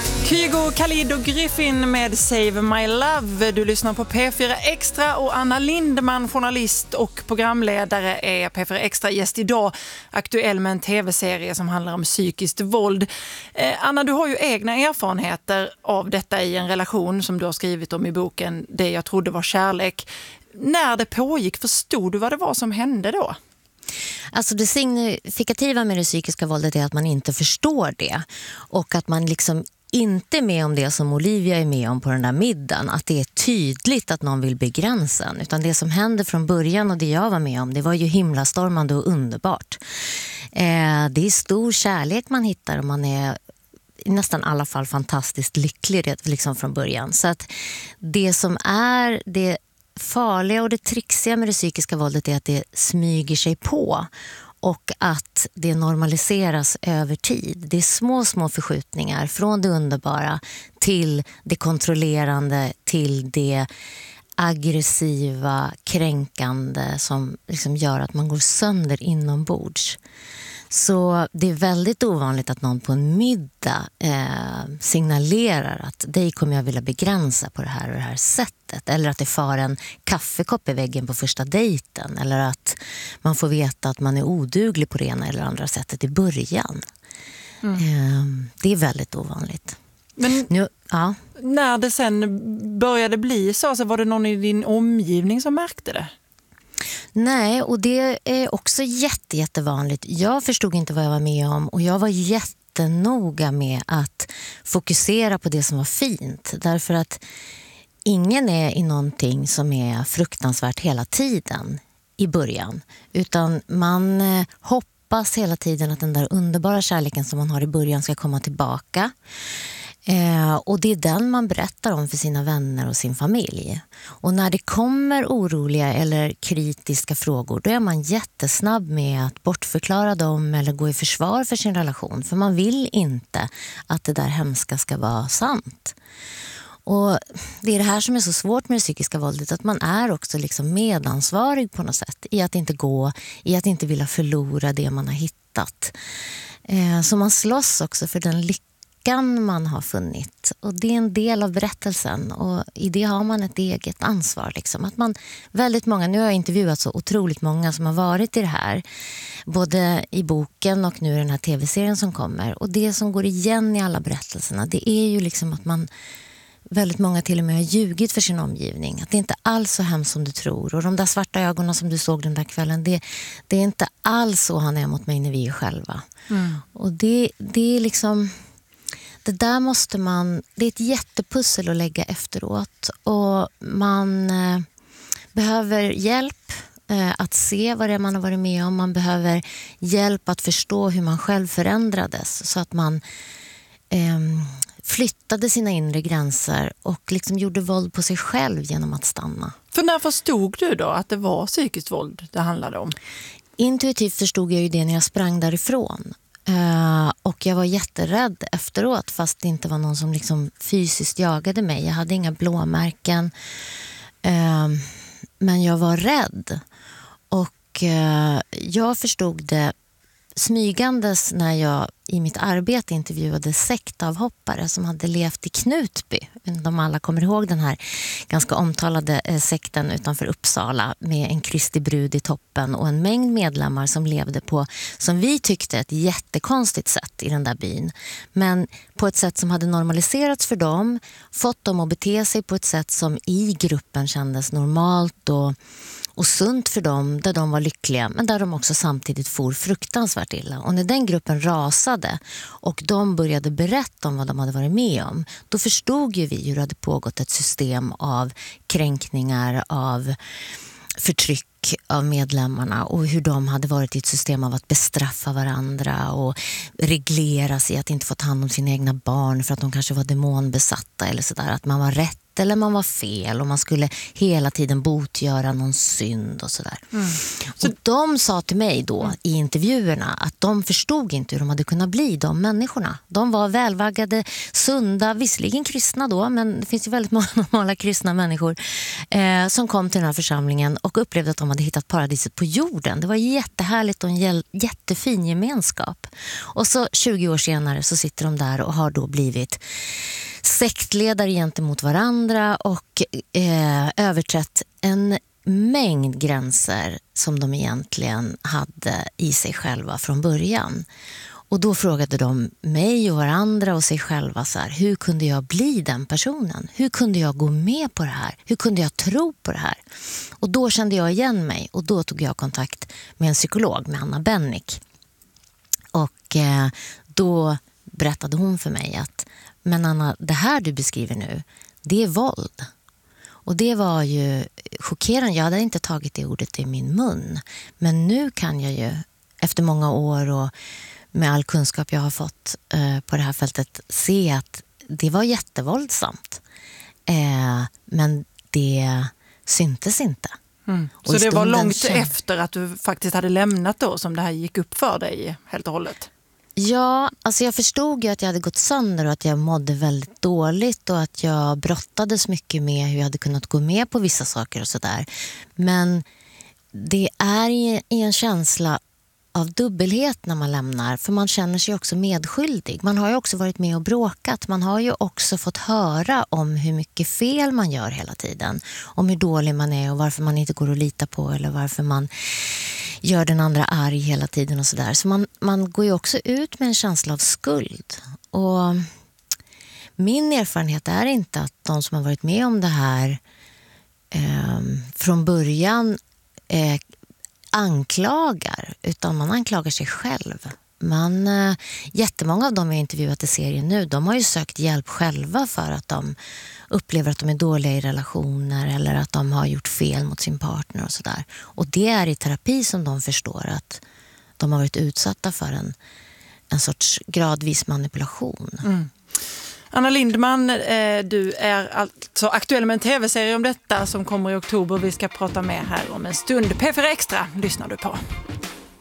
Kygo, Khalid och Griffin med Save My Love. Du lyssnar på P4 Extra och Anna Lindman, journalist och programledare, är P4 Extra gäst idag. Aktuell med en tv-serie som handlar om psykiskt våld. Anna, du har ju egna erfarenheter av detta i en relation som du har skrivit om i boken Det jag trodde var kärlek. När det pågick, förstod du vad det var som hände då? Alltså det signifikativa med det psykiska våldet är att man inte förstår det. Och att man liksom inte är med om det som Olivia är med om på den där middagen. Att det är tydligt att någon vill begränsa en. Utan det som hände från början och det jag var med om, det var ju himlastormande och underbart. Det är stor kärlek man hittar och man är i nästan alla fall fantastiskt lycklig liksom från början. Så att det som är det farliga och det trixiga med det psykiska våldet är att det smyger sig på och att det normaliseras över tid. Det är små förskjutningar från det underbara till det kontrollerande, till det aggressiva, kränkande som liksom gör att man går sönder inombords. Så det är väldigt ovanligt att någon på en middag signalerar att dig kommer jag vilja begränsa på det här och det här sättet. Eller att det far en kaffekopp i väggen på första dejten. Eller att man får veta att man är oduglig på det ena eller andra sättet i början. Det är väldigt ovanligt. Men när det sen började bli så var det någon i din omgivning som märkte det? Nej, och det är också jättevanligt. Jag förstod inte vad jag var med om och jag var jättenoga med att fokusera på det som var fint. Därför att ingen är i någonting som är fruktansvärt hela tiden i början. Utan man hoppas hela tiden att den där underbara kärleken som man har i början ska komma tillbaka. Och det är den man berättar om för sina vänner och sin familj. Och när det kommer oroliga eller kritiska frågor, då är man jättesnabb med att bortförklara dem eller gå i försvar för sin relation. För man vill inte att det där hemska ska vara sant. Och det är det här som är så svårt med det psykiska våldet, att man är också liksom medansvarig på något sätt i att inte gå, i att inte vilja förlora det man har hittat. Så man slåss också för den lyckan man har funnit, och det är en del av berättelsen och i det har man ett eget ansvar liksom. Att man, väldigt många, nu har jag intervjuat så otroligt många som har varit i det här, både i boken och nu i den här tv-serien som kommer, och det som går igen i alla berättelserna, det är ju liksom att man, väldigt många till och med har ljugit för sin omgivning, att det är inte alls så hemskt som du tror, och de där svarta ögonen som du såg den där kvällen, det är inte alls så han är mot mig när vi är själva. Och det är liksom, det där måste man, det är ett jättepussel att lägga efteråt, och man behöver hjälp att se vad det är man har varit med om. Man behöver hjälp att förstå hur man själv förändrades, så att man flyttade sina inre gränser och liksom gjorde våld på sig själv genom att stanna. För när förstod du då att det var psykiskt våld det handlade om? Intuitivt förstod jag ju det när jag sprang därifrån. Och jag var jätterädd efteråt, fast det inte var någon som liksom fysiskt jagade mig. Jag hade inga blåmärken, men jag var rädd. Och jag förstod det smygandes när jag i mitt arbete intervjuade sektavhoppare som hade levt i Knutby. De alla kommer ihåg den här ganska omtalade sekten utanför Uppsala med en Kristi brud i toppen och en mängd medlemmar som levde på, som vi tyckte, ett jättekonstigt sätt i den där byn. Men på ett sätt som hade normaliserats för dem, fått dem att bete sig på ett sätt som i gruppen kändes normalt och sunt för dem, där de var lyckliga, men där de också samtidigt for fruktansvärt illa. Och när den gruppen rasade och de började berätta om vad de hade varit med om, då förstod ju vi hur det hade pågått ett system av kränkningar, av förtryck av medlemmarna, och hur de hade varit i ett system av att bestraffa varandra och reglera sig att inte få ta hand om sina egna barn för att de kanske var demonbesatta eller sådär, att man var rätt eller man var fel och man skulle hela tiden botgöra någon synd och sådär. Så de sa till mig då i intervjuerna att de förstod inte hur de hade kunnat bli de människorna. De var välvaggade, sunda, visserligen kristna då, men det finns ju väldigt många normala kristna människor som kom till den här församlingen och upplevde att de hade hittat paradiset på jorden. Det var jättehärligt och en jättefin gemenskap. Och så 20 år senare så sitter de där och har då blivit sektledare gentemot varandra och överträtt en mängd gränser som de egentligen hade i sig själva från början. Och då frågade de mig och varandra och sig själva så här, hur kunde jag bli den personen? Hur kunde jag gå med på det här? Hur kunde jag tro på det här? Och då kände jag igen mig och då tog jag kontakt med en psykolog, med Anna Bennick. Och då berättade hon för mig att, men Anna, det här du beskriver nu, det är våld. Och det var ju chockerande. Jag hade inte tagit det ordet i min mun. Men nu kan jag ju, efter många år och med all kunskap jag har fått på det här fältet, se att det var jättevåldsamt. Men det syntes inte. Så det var långt efter att du faktiskt hade lämnat då som det här gick upp för dig helt och hållet? Ja, alltså jag förstod ju att jag hade gått sönder och att jag mådde väldigt dåligt och att jag brottades mycket med hur jag hade kunnat gå med på vissa saker och sådär. Men det är i en känsla av dubbelhet när man lämnar, för man känner sig också medskyldig. Man har ju också varit med och bråkat. Man har ju också fått höra om hur mycket fel man gör hela tiden. Om hur dålig man är och varför man inte går att lita på eller varför man gör den andra arg hela tiden och sådär. Så man går ju också ut med en känsla av skuld. Och min erfarenhet är inte att de som har varit med om det här från början anklagar, utan man anklagar sig själv. Jättemånga av dem jag intervjuat i serien nu, de har ju sökt hjälp själva för att de upplever att de är dåliga i relationer eller att de har gjort fel mot sin partner och sådär. Och det är i terapi som de förstår att de har varit utsatta för en sorts gradvis manipulation. Anna Lindman, du är alltså aktuell med en tv-serie om detta som kommer i oktober. Vi ska prata med här om en stund. P4 Extra lyssnar du på.